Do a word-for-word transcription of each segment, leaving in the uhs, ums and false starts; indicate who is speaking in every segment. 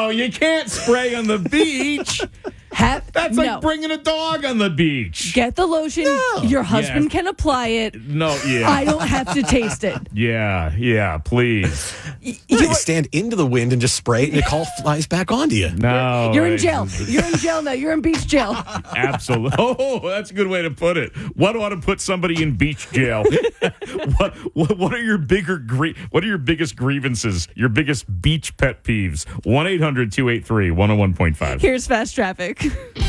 Speaker 1: no, you can't spray on the beach.
Speaker 2: Have,
Speaker 1: That's like
Speaker 2: no.
Speaker 1: bringing a dog on the beach.
Speaker 2: Get the lotion.
Speaker 1: No.
Speaker 2: Your husband
Speaker 1: Yeah.
Speaker 2: can apply it.
Speaker 1: No, yeah.
Speaker 2: I don't have to taste it.
Speaker 1: Yeah, yeah, please.
Speaker 3: You, you stand into the wind and just spray it, and it all flies back onto you.
Speaker 1: No.
Speaker 2: You're in jail. You're in jail now. You're in beach jail.
Speaker 1: Absolutely. Oh, that's a good way to put it. What ought to put somebody in beach jail? what, what What are your bigger grie- What are your biggest grievances? Your biggest beach pet peeves? one eight hundred two eight three one oh one point five.
Speaker 2: Here's fast traffic.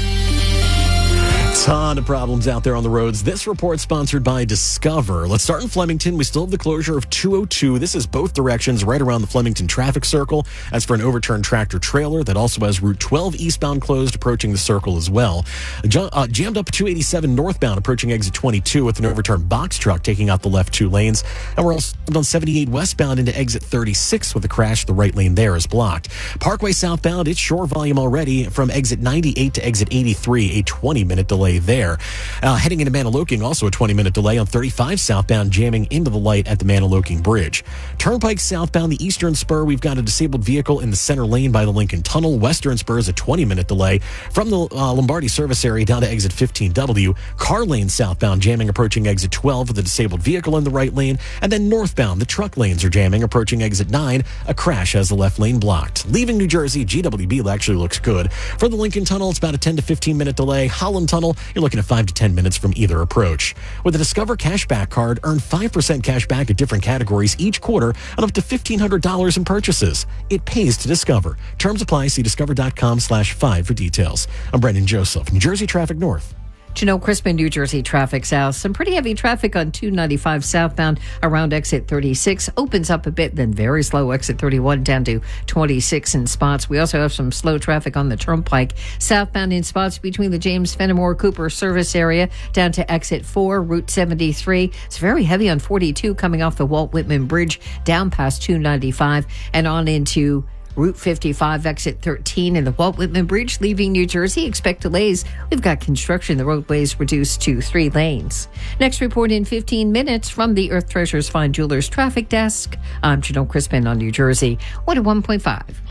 Speaker 3: Ton of problems out there on the roads. This report sponsored by Discover. Let's start in Flemington. We still have the closure of two oh two. This is both directions right around the Flemington traffic circle. As for an overturned tractor trailer that also has Route twelve eastbound closed approaching the circle as well. Uh, jammed up two eighty-seven northbound approaching exit twenty-two with an overturned box truck taking out the left two lanes. And we're also on seventy-eight westbound into exit thirty-six with a crash. The right lane there is blocked. Parkway southbound, it's shore volume already from exit ninety-eight to exit eighty-three, a twenty minute delay there. Uh, heading into Maniloking, also a twenty minute delay on thirty-five southbound, jamming into the light at the Maniloking Bridge. Turnpike southbound, the eastern spur, we've got a disabled vehicle in the center lane by the Lincoln Tunnel. Western spur is a twenty minute delay from the uh, Lombardi service area down to exit fifteen W. Car lane southbound, jamming approaching exit twelve with a disabled vehicle in the right lane. And then northbound, the truck lanes are jamming approaching exit nine. A crash has the left lane blocked. Leaving New Jersey, G W B actually looks good. For the Lincoln Tunnel, it's about a ten to fifteen minute delay. Holland Tunnel, you're looking at five to ten minutes from either approach. With a Discover Cashback card, earn five percent cash back at different categories each quarter on up to fifteen hundred dollars in purchases. It pays to Discover. Terms apply. See discover.com slash five for details. I'm Brendan Joseph, New Jersey Traffic North.
Speaker 4: Janelle Crispin, New Jersey traffic south. Some pretty heavy traffic on two ninety-five southbound around exit thirty-six. Opens up a bit, then very slow exit thirty-one down to twenty-six in spots. We also have some slow traffic on the Turnpike southbound in spots between the James Fenimore Cooper service area down to exit four, Route seventy-three. It's very heavy on forty-two coming off the Walt Whitman Bridge down past two ninety-five and on into Route fifty-five, exit thirteen, and the Walt Whitman Bridge leaving New Jersey. Expect delays. We've got construction. The roadways reduced to three lanes. Next report in fifteen minutes from the Earth Treasures Fine Jewelers Traffic Desk. I'm Janelle Crispin on New Jersey one oh one point five.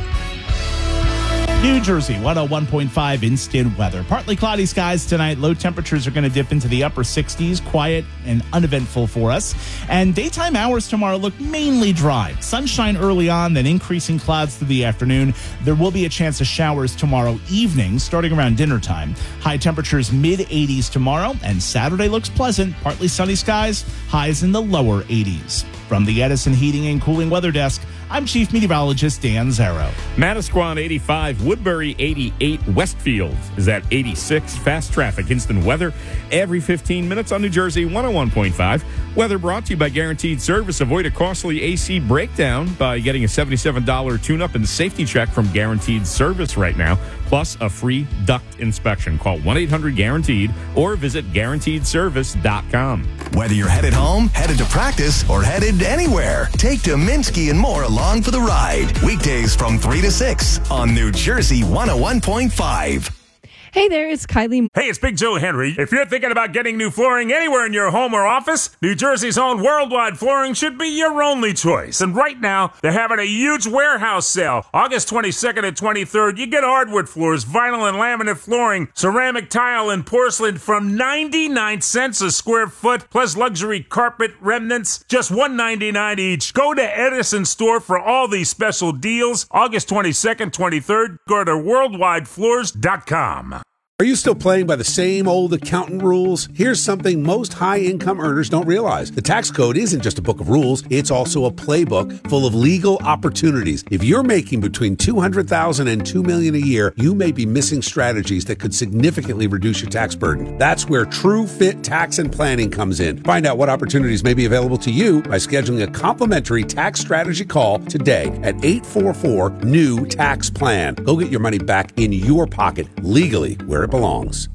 Speaker 5: New Jersey, one oh one point five instant weather. Partly cloudy skies tonight. Low temperatures are going to dip into the upper sixties. Quiet and uneventful for us. And daytime hours tomorrow look mainly dry. Sunshine early on, then increasing clouds through the afternoon. There will be a chance of showers tomorrow evening, starting around dinner time. High temperatures mid eighties tomorrow, and Saturday looks pleasant. Partly sunny skies, highs in the lower eighties. From the Edison Heating and Cooling Weather Desk, I'm Chief Meteorologist Dan Zarrow.
Speaker 1: Manasquan eighty-five, Woodbury eighty-eight, Westfield is at eighty-six. Fast traffic, instant weather every fifteen minutes on New Jersey one oh one point five. Weather brought to you by Guaranteed Service. Avoid a costly A C breakdown by getting a seventy-seven dollars tune-up and safety check from Guaranteed Service right now, plus a free duct inspection. Call one eight hundred guaranteed or visit guaranteed service dot com.
Speaker 6: Whether you're headed home, headed to practice, or headed anywhere, take Dominski and more along for the ride. Weekdays from three to six on New Jersey one oh one point five.
Speaker 2: Hey there, it's Kylie.
Speaker 7: Hey, it's Big Joe Henry. If you're thinking about getting new flooring anywhere in your home or office, New Jersey's own Worldwide Flooring should be your only choice. And right now, they're having a huge warehouse sale. August twenty-second and twenty-third, you get hardwood floors, vinyl and laminate flooring, ceramic tile and porcelain from ninety-nine cents a square foot, plus luxury carpet remnants, just one ninety-nine each. Go to Edison Store for all these special deals. August twenty-second, twenty-third, go to worldwide floors dot com.
Speaker 8: Are you still playing by the same old accountant rules? Here's something most high-income earners don't realize. The tax code isn't just a book of rules, it's also a playbook full of legal opportunities. If you're making between two hundred thousand dollars and two million dollars a year, you may be missing strategies that could significantly reduce your tax burden. That's where True Fit Tax and Planning comes in. Find out what opportunities may be available to you by scheduling a complimentary tax strategy call today at eight four four, N E W, tax plan. Go get your money back in your pocket legally where it belongs.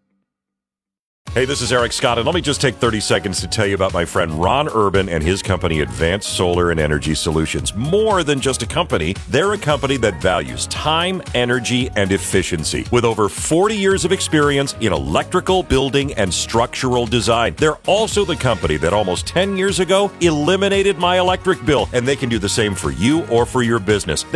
Speaker 9: Hey, this is Eric Scott, and let me just take thirty seconds to tell you about my friend Ron Urban and his company, Advanced Solar and Energy Solutions. More than just a company, they're a company that values time, energy, and efficiency. With over forty years of experience in electrical, building, and structural design. They're also the company that almost ten years ago eliminated my electric bill, and they can do the same for you or for your business. They